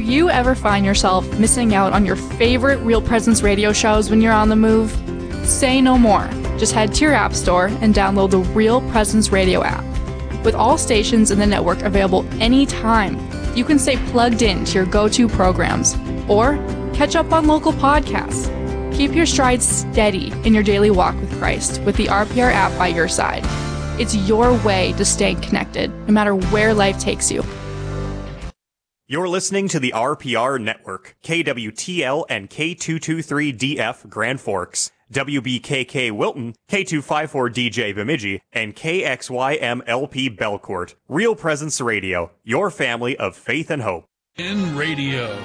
you ever find yourself missing out on your favorite Real Presence radio shows when you're on the move? Say no more. Just head to your app store and download the Real Presence radio app. With all stations in the network available anytime, you can stay plugged in to your go-to programs or catch up on local podcasts. Keep your stride steady in your daily walk with Christ with the RPR app by your side. It's your way to stay connected, no matter where life takes you. You're listening to the RPR Network, KWTL and K223DF Grand Forks, WBKK Wilton, K254DJ Bemidji, and KXYMLP Belcourt. Real Presence Radio, your family of faith and hope. In radio.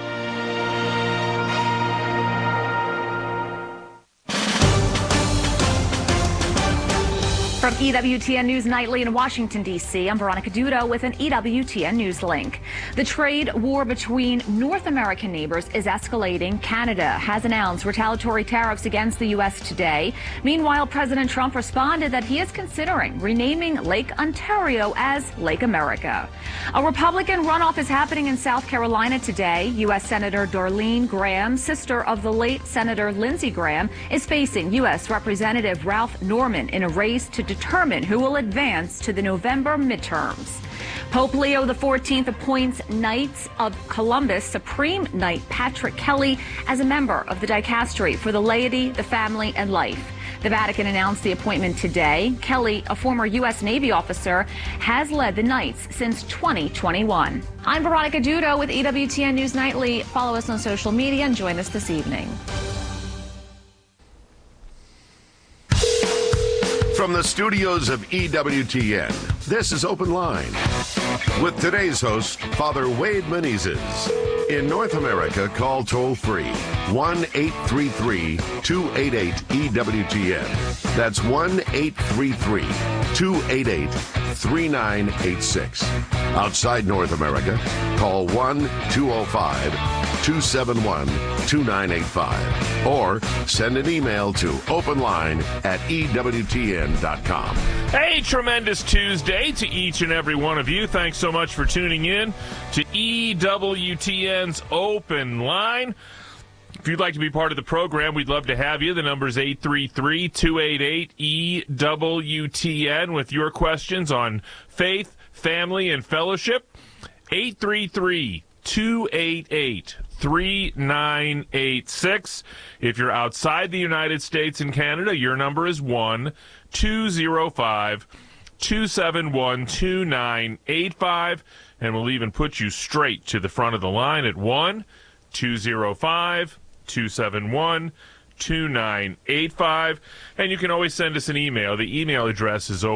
From EWTN News Nightly in Washington, D.C., I'm Veronica Dudo with an EWTN News link. The trade war between North American neighbors is escalating. Canada has announced retaliatory tariffs against the U.S. today. Meanwhile, President Trump responded that he is considering renaming Lake Ontario as Lake America. A Republican runoff is happening in South Carolina today. U.S. Senator Darlene Graham, sister of the late Senator Lindsey Graham, is facing U.S. Representative Ralph Norman in a race to determine who will advance to the November midterms. Pope Leo XIV appoints Knights of Columbus Supreme Knight Patrick Kelly as a member of the dicastery for the laity, the family, and life. The Vatican announced the appointment today. Kelly, a former U.S. Navy officer, has led the Knights since 2021. I'm Veronica Dudo with EWTN News Nightly. Follow us on social media and join us this evening. From the studios of EWTN, this is Open Line. With today's host, Father Wade Menezes. In North America, call toll-free 1-833-288-EWTN. That's 1-833-288-3986. Outside North America, call 1-205-271-2985. Or send an email to openline@EWTN.com. Hey, tremendous Tuesday to each and every one of you. Thanks so much for tuning in to EWTN's Open Line. If you'd like to be part of the program, we'd love to have you. The number is 833-288-EWTN with your questions on faith, family, and fellowship. 833-288-3986. If you're outside the United States and Canada, your number is 1-205-271-2985, and we'll even put you straight to the front of the line at 1-205-271-2985, and you can always send us an email. The email address is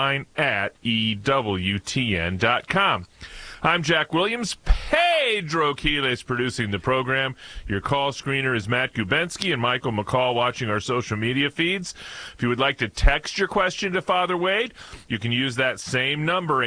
openline@EWTN.com. I'm Jack Williams. Pedro Quiles producing the program. Your call screener is Matt Gubensky and Michael McCall watching our social media feeds. If you would like to text your question to Father Wade, you can use that same number,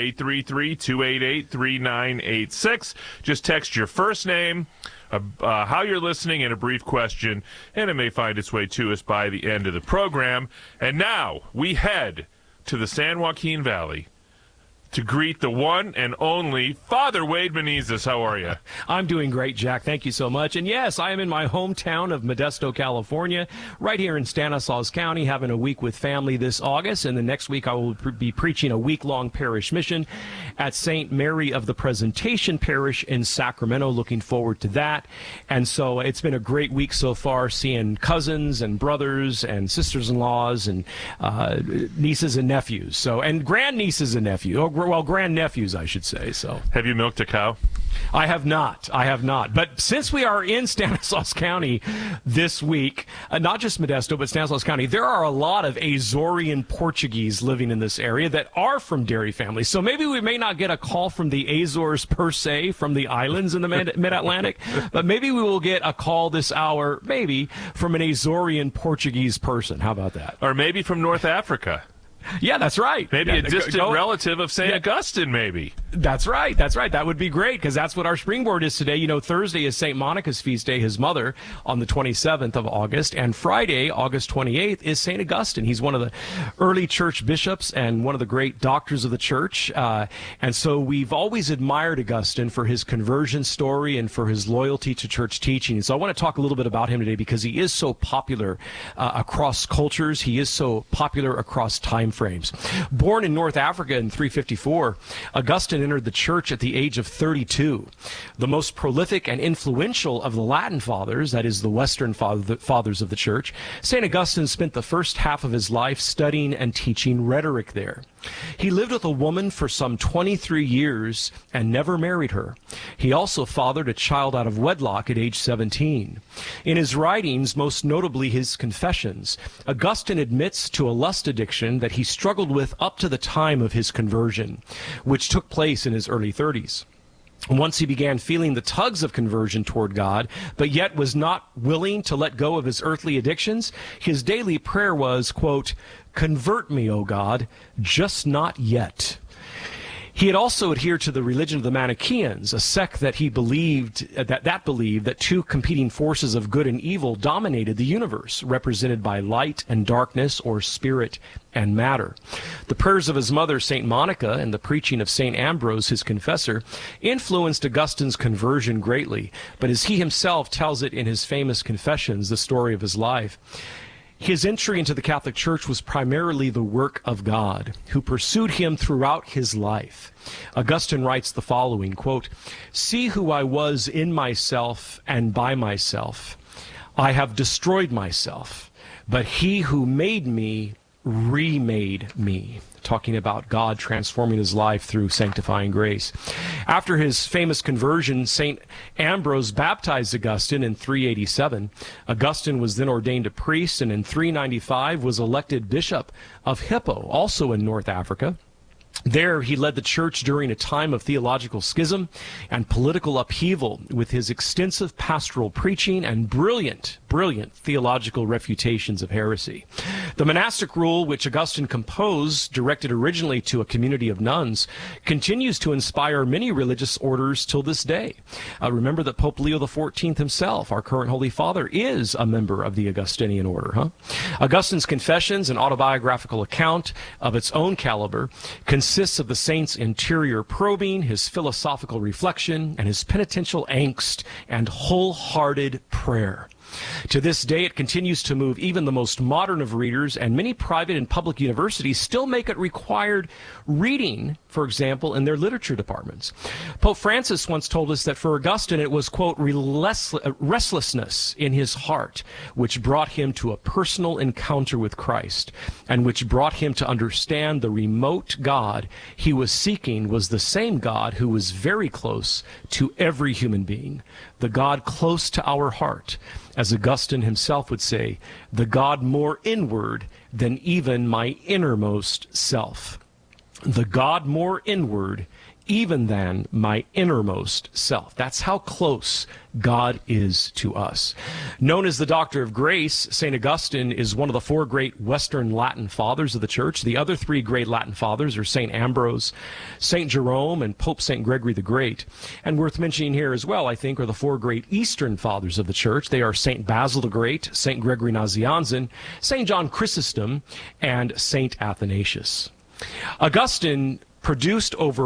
833-288-3986. Just text your first name, how you're listening, and a brief question, and it may find its way to us by the end of the program. And now we head to the San Joaquin Valley to greet the one and only Father Wade Menezes. How are you? I'm doing great, Jack. Thank you so much. And yes, I am in my hometown of Modesto, California, right here in Stanislaus County, having a week with family this August. And the next week I will be preaching a week-long parish mission at St. Mary of the Presentation Parish in Sacramento. Looking forward to that. And so it's been a great week so far, seeing cousins and brothers and sisters-in-laws and nieces and nephews. So, and grandnieces and nephews. Well, grandnephews, I should say. So, have you milked a cow? I have not. But since we are in Stanislaus County this week, not just Modesto, but Stanislaus County, there are a lot of Azorean Portuguese living in this area that are from dairy families. So maybe we may not get a call from the Azores per se, from the islands in the mid-Atlantic, but maybe we will get a call this hour, maybe, from an Azorean Portuguese person. How about that? Or maybe from North Africa. Yeah, that's right. Maybe a distant relative of St. Augustine, maybe. That's right. That would be great, because that's what our springboard is today. You know, Thursday is St. Monica's feast day, his mother, on the 27th of August. And Friday, August 28th, is St. Augustine. He's one of the early church bishops and one of the great doctors of the church. And so we've always admired Augustine for his conversion story and for his loyalty to church teaching. So I want to talk a little bit about him today, because he is so popular across cultures. He is so popular across time frames. Born in North Africa in 354, Augustine entered the church at the age of 32. The most prolific and influential of the Latin fathers, that is the Western fathers of the church, St. Augustine spent the first half of his life studying and teaching rhetoric there. He lived with a woman for some 23 years and never married her. He also fathered a child out of wedlock at age 17. In his writings, most notably his Confessions, Augustine admits to a lust addiction that he struggled with up to the time of his conversion, which took place in his early 30s. Once he began feeling the tugs of conversion toward God, but yet was not willing to let go of his earthly addictions, his daily prayer was, quote, "Convert me, O God, just not yet." He had also adhered to the religion of the Manichaeans, a sect that he believed that two competing forces of good and evil dominated the universe, represented by light and darkness, or spirit and matter. The prayers of his mother, St. Monica, and the preaching of St. Ambrose, his confessor, influenced Augustine's conversion greatly. But as he himself tells it in his famous Confessions, the story of his life, his entry into the Catholic Church was primarily the work of God, who pursued him throughout his life. Augustine writes the following, quote, "See who I was in myself and by myself. I have destroyed myself, but he who made me remade me." Talking about God transforming his life through sanctifying grace. After his famous conversion, St. Ambrose baptized Augustine in 387. Augustine was then ordained a priest, and in 395 was elected bishop of Hippo, also in North Africa. There, he led the church during a time of theological schism and political upheaval with his extensive pastoral preaching and brilliant theological refutations of heresy. The monastic rule, which Augustine composed, directed originally to a community of nuns, continues to inspire many religious orders till this day. Remember that Pope Leo XIV himself, our current Holy Father, is a member of the Augustinian order. Augustine's Confessions, an autobiographical account of its own caliber, consists of the saint's interior probing, his philosophical reflection, and his penitential angst and wholehearted prayer. To this day, it continues to move even the most modern of readers, and many private and public universities still make it required reading, for example, in their literature departments. Pope Francis once told us that for Augustine, it was, quote, restlessness in his heart which brought him to a personal encounter with Christ, and which brought him to understand the remote God he was seeking was the same God who was very close to every human being, the God close to our heart. As Augustine himself would say, the God more inward than even my innermost self. The God more inward even than my innermost self. That's how close God is to us. Known as the Doctor of Grace, St. Augustine is one of the four great Western Latin fathers of the Church. The other three great Latin fathers are St. Ambrose, St. Jerome, and Pope St. Gregory the Great. And worth mentioning here as well, I think, are the four great Eastern fathers of the Church. They are St. Basil the Great, St. Gregory Nazianzen, St. John Chrysostom, and St. Athanasius. Augustine produced over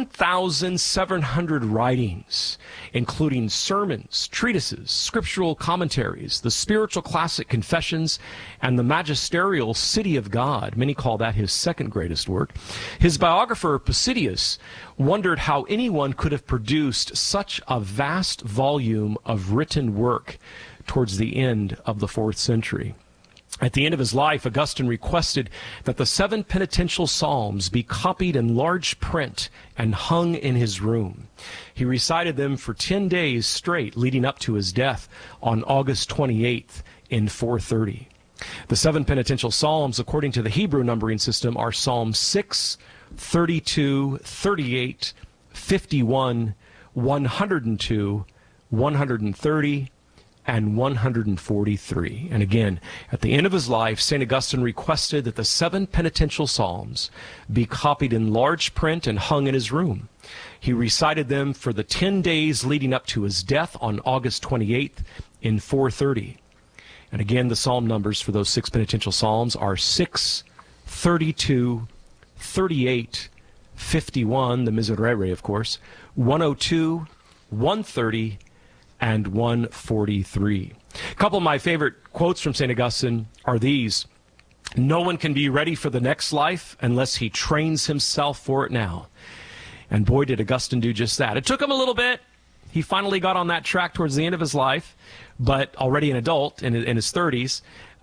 1,700 writings, including sermons, treatises, scriptural commentaries, the spiritual classic Confessions, and the magisterial City of God. Many call that his second greatest work. His biographer, Posidonius, wondered how anyone could have produced such a vast volume of written work towards the end of the 4th century. At the end of his life, Augustine requested that the 7 penitential psalms be copied in large print and hung in his room. He recited them for 10 days straight leading up to his death on August 28th in 430. The 7 penitential psalms, according to the Hebrew numbering system, are Psalms 6, 32, 38, 51, 102, 130, and 143. And again, at the end of his life, St. Augustine requested that the 7 penitential psalms be copied in large print and hung in his room. He recited them for the 10 days leading up to his death on August 28th in 430. And again, the psalm numbers for those 6 penitential psalms are 6, 32, 38, 51, the Miserere, of course, 102, 130, and 143. A couple of my favorite quotes from St. Augustine are these: "No one can be ready for the next life unless he trains himself for it now." And boy, did Augustine do just that. It took him a little bit. He finally got on that track towards the end of his life, but already an adult in his 30s.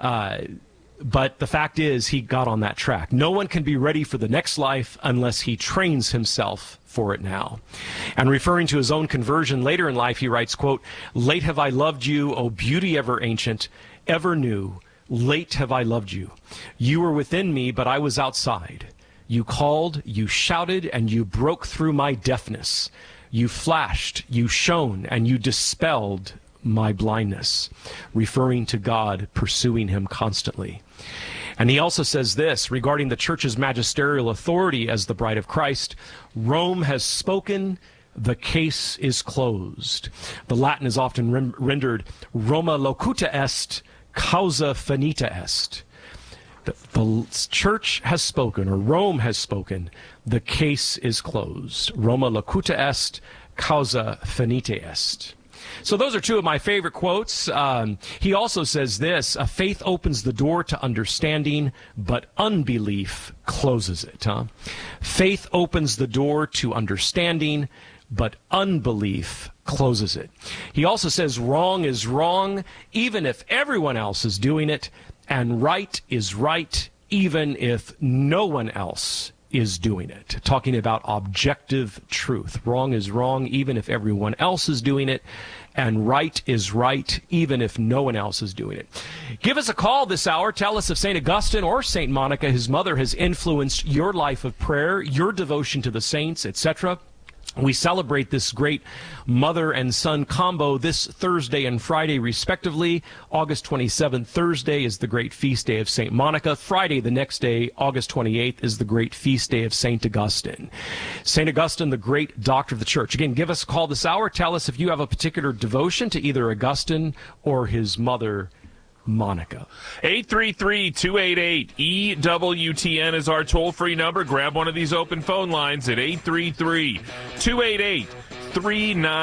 But the fact is, he got on that track. No one can be ready for the next life unless he trains himself for it now. And referring to his own conversion later in life, he writes, quote, "Late have I loved you, O beauty ever ancient, ever new. Late have I loved you. You were within me, but I was outside. You called, you shouted, and you broke through my deafness. You flashed, you shone, and you dispelled my blindness," referring to God pursuing him constantly. And he also says this regarding the church's magisterial authority as the bride of Christ: "Rome has spoken, the case is closed." The Latin is often rendered "Roma locuta est, causa finita est." The church has spoken, or Rome has spoken, the case is closed. Roma locuta est, causa finita est. So those are 2 of my favorite quotes. He also says this: "A faith opens the door to understanding, but unbelief closes it." Faith opens the door to understanding, but unbelief closes it. He also says wrong is wrong, even if everyone else is doing it, and right is right, even if no one else is doing it. Talking about objective truth. Wrong is wrong, even if everyone else is doing it, and right is right, even if no one else is doing it. Give us a call this hour. Tell us if St. Augustine or St. Monica, his mother, has influenced your life of prayer, your devotion to the saints, etc. We celebrate this great mother and son combo this Thursday and Friday, respectively. August 27th, Thursday, is the great feast day of St. Monica. Friday, the next day, August 28th, is the great feast day of St. Augustine. St. Augustine, the great doctor of the church. Again, give us a call this hour. Tell us if you have a particular devotion to either Augustine or his mother, Monica. 833-288-EWTN is our toll-free number. Grab one of these open phone lines at 833-288-39